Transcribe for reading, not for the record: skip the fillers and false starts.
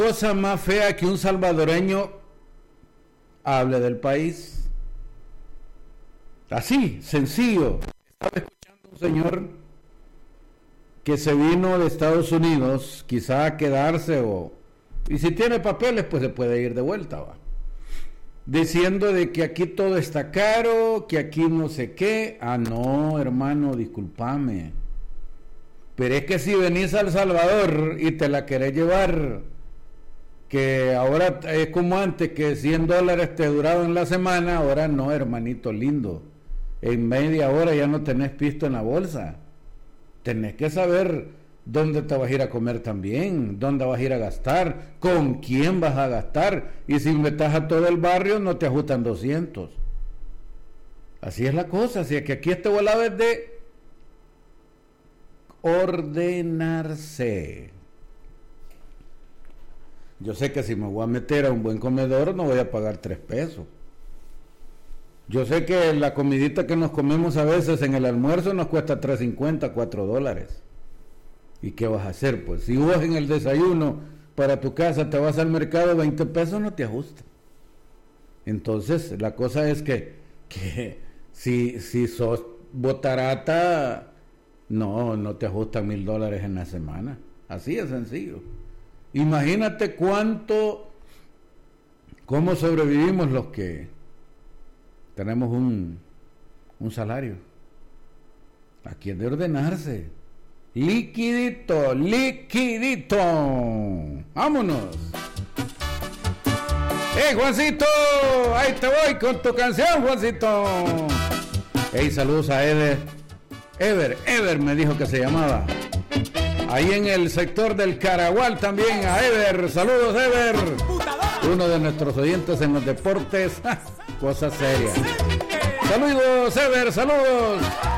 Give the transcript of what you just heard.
Cosa más fea que un salvadoreño hable del país. Así, sencillo. Estaba escuchando un señor que se vino de Estados Unidos, quizá a quedarse y si tiene papeles, pues se puede ir de vuelta, va. Diciendo de que aquí todo está caro, que aquí no sé qué. Ah, no, hermano, discúlpame. Pero es que si venís a El Salvador y te la querés llevar, que ahora es como antes, que $100 te duraban la semana, ahora no, hermanito lindo. En media hora ya no tenés pisto en la bolsa. Tenés que saber dónde te vas a ir a comer también, dónde vas a ir a gastar, con quién vas a gastar. Y si metas a todo el barrio, no te ajustan 200. Así es la cosa. Así es que aquí este volado es de ordenarse. Yo sé que si me voy a meter a un buen comedor no voy a pagar 3 pesos. Yo sé que la comidita que nos comemos a veces en el almuerzo nos cuesta $3.50, $4. ¿Y qué vas a hacer? Pues si vos en el desayuno para tu casa te vas al mercado, 20 pesos no te ajusta. Entonces la cosa es que si sos botarata, no te ajustan $1,000 en la semana. Así es sencillo. Imagínate cómo sobrevivimos los que tenemos un salario. Aquí es de ordenarse. Liquidito. Vámonos. Juancito, ahí te voy con tu canción, Juancito. Saludos a Ever me dijo que se llamaba. Ahí en el sector del Caragual también a Ever. Saludos, Ever. Uno de nuestros oyentes en los deportes. Cosa seria. Saludos, Ever, saludos.